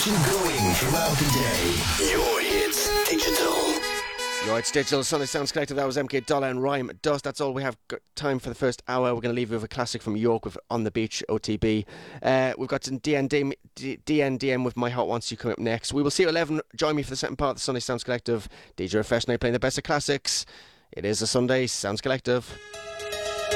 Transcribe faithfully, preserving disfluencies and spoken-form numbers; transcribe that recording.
keeps you going throughout the day. Your Hits Digital. Your Hits Digital, Sunday Sounds Collective. That was M K Dollar and Rhyme Dust. That's all we have got time for the first hour. We're going to leave you with a classic from York with On the Beach, O T B. Uh, we've got some D N D M with My Heart Wants You coming up next. We will see you at eleven. Join me for the second part of the Sunday Sounds Collective. D J Refresh Night playing the best of classics. It is a Sunday Sounds Collective.